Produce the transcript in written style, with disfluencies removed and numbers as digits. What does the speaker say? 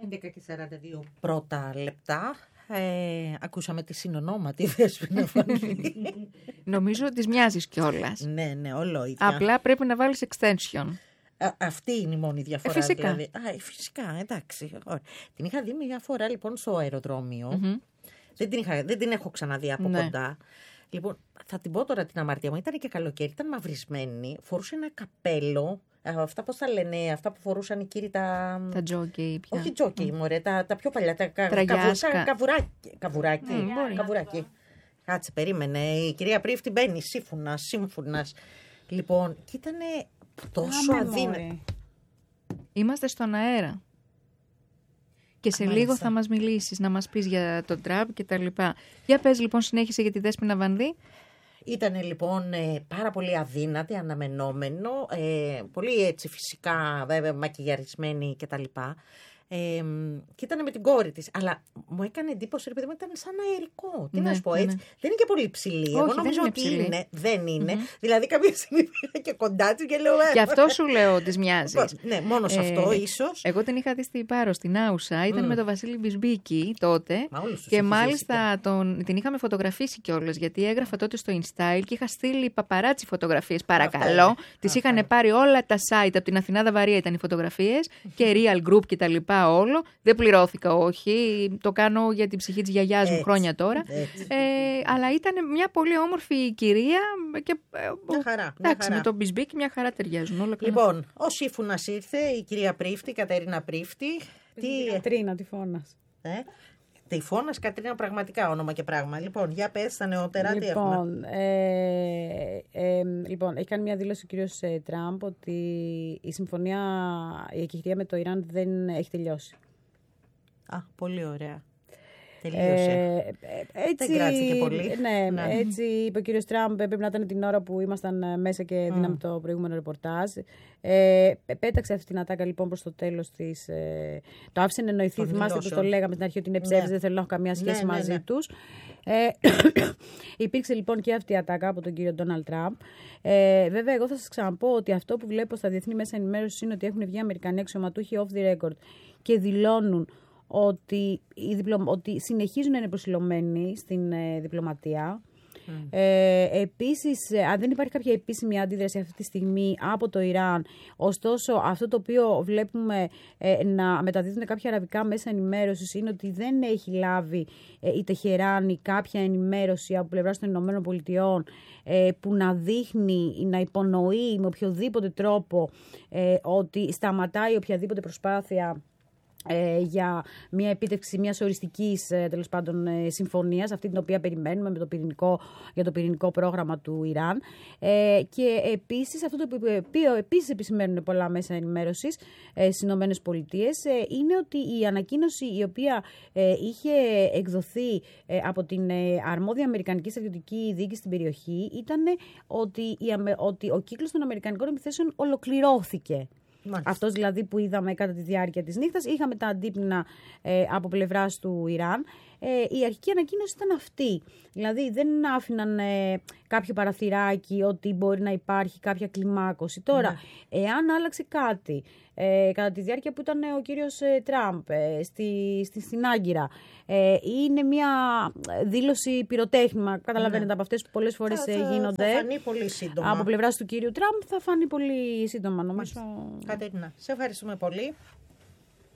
11:42 πρώτα λεπτά. Ακούσαμε τη συνονόματη Δέσποινα Φανδί. Νομίζω ότι της μοιάζεις κιόλας. Ναι, ολόιδια. Απλά πρέπει να βάλεις extension. Αυτή είναι η μόνη διαφορά. Φυσικά. Δηλαδή. Φυσικά, εντάξει. Την είχα δει μια φορά λοιπόν στο αεροδρόμιο. Δεν την έχω ξαναδεί από κοντά. Λοιπόν, θα την πω τώρα την αμαρτία μου. Ήταν και καλοκαίρι, ήταν μαυρισμένη. Φορούσε ένα καπέλο. Αυτά πώς τα λένε, αυτά που φορούσαν οι κύριοι τα τζόκι πια. Όχι τζόκι, μωρέ, τα πιο παλιά. Καβουράκι. Κάτσε, περίμενε. Η κυρία Πρίφτη μπαίνει, σύμφωνας. Λοιπόν, και ήταν τόσο αδύνατη. Είμαστε στον αέρα. Και σε λίγο θα μας μιλήσεις, να μας πεις για τον Τραμπ και τα λοιπά. Για πες λοιπόν, συνέχισε για τη Δέσποινα Βανδί. Ήταν λοιπόν πάρα πολύ αδύνατη, αναμενόμενο, πολύ έτσι φυσικά βέβαια μακιγιαρισμένη κτλ. Και ήταν με την κόρη της. Αλλά μου έκανε εντύπωση, επειδή μου ήταν σαν αερικό. Τι να σου πω έτσι. Δεν είναι και πολύ υψηλή. Εγώ νομίζω ότι είναι. Δεν είναι. Δηλαδή, κάποια στιγμή πήγα και κοντά της και λέω. Γι' αυτό σου λέω της μοιάζεις. Ναι, μόνο σε αυτό ίσως. Εγώ την είχα δει στην Πάρο, στην Άουσα. Ήταν με τον Βασίλη Μπισμπίκη τότε. Και μάλιστα την είχαμε φωτογραφίσει κιόλας. Γιατί έγραφα τότε στο InStyle και είχα στείλει παπαράτσι φωτογραφίες. Παρακαλώ. Τις είχαν πάρει όλα τα site. Από την Αθηνάδα Βαρία ήταν οι φωτογραφίες και Real Group κτλ. Όλο. Δεν πληρώθηκα, όχι. Το κάνω για την ψυχή της γιαγιάς μου χρόνια τώρα. Αλλά ήταν μια πολύ όμορφη κυρία. Και, μια χαρά. Εντάξει, με τον Μπισμπίκη μια χαρά ταιριάζουν όλα. Λοιπόν, ο Σύφουνας ήρθε, η κυρία Πρίφτη, η Κατερίνα Πρίφτη. Κατρίνα, τυφώνας. Τυφώνας, Κατρίνα, πραγματικά όνομα και πράγμα. Λοιπόν, για πες τα νεότερα. Λοιπόν, έχει κάνει μια δήλωση ο κύριος Τραμπ ότι η συμφωνία, η εκεχηρία με το Ιράν δεν έχει τελειώσει. Πολύ ωραία. Τελείωσε. Δεν κράτησε και πολύ. Ναι, έτσι είπε ο κύριος Τραμπ, πρέπει να ήταν την ώρα που ήμασταν μέσα και δίναμε το προηγούμενο ρεπορτάζ. Πέταξε αυτή την ατάκα λοιπόν προς το τέλος της. Το άφησε να εννοηθεί, θυμάστε πως το λέγαμε στην αρχή ότι είναι ψεύδι, δεν θέλω να έχω καμία σχέση μαζί τους. Υπήρξε λοιπόν και αυτή η ατάκα από τον κύριο Ντόναλντ Τραμπ. Βέβαια, εγώ θα σας ξαναπώ ότι αυτό που βλέπω στα διεθνή μέσα ενημέρωση είναι ότι έχουν βγει Αμερικανοί αξιωματούχοι off the record και δηλώνουν ότι συνεχίζουν να είναι προσιλωμένοι στην διπλωματία. Επίσης, αν δεν υπάρχει κάποια επίσημη αντίδραση αυτή τη στιγμή από το Ιράν, ωστόσο αυτό το οποίο βλέπουμε να μεταδίδουν κάποια αραβικά μέσα ενημέρωσης είναι ότι δεν έχει λάβει η Τεχεράνη κάποια ενημέρωση από πλευράς των Ηνωμένων Πολιτειών που να δείχνει, να υπονοεί με οποιοδήποτε τρόπο ότι σταματάει οποιαδήποτε προσπάθεια για μια επίτευξη μιας οριστικής τέλος πάντων συμφωνίας, αυτή την οποία περιμένουμε για το πυρηνικό πρόγραμμα του Ιράν. Και επίσης αυτό το οποίο επίσης επισημαίνουν πολλά μέσα ενημέρωσης στις Ηνωμένες Πολιτείες είναι ότι η ανακοίνωση η οποία είχε εκδοθεί από την αρμόδια Αμερικανική στρατιωτική διοίκηση στην περιοχή ήταν ότι ο κύκλος των Αμερικανικών επιθέσεων ολοκληρώθηκε. Μάλιστα. Αυτός δηλαδή που είδαμε κατά τη διάρκεια της νύχτας. Είχαμε τα αντίπεινα από πλευράς του Ιράν. Η αρχική ανακοίνωση ήταν αυτή. Δηλαδή δεν άφηναν κάποιο παραθυράκι ότι μπορεί να υπάρχει κάποια κλιμάκωση. Τώρα, εάν άλλαξε κάτι κατά τη διάρκεια που ήταν ο κύριος Τραμπ στην Άγκυρα, είναι μια δήλωση πυροτέχνημα, καταλαβαίνετε, από αυτές που πολλές φορές γίνονται. Θα φανεί πολύ σύντομα. Από πλευράς του κύριου Τραμπ θα φανεί πολύ σύντομα, νομίζω. Κατερίνα, σε ευχαριστούμε πολύ.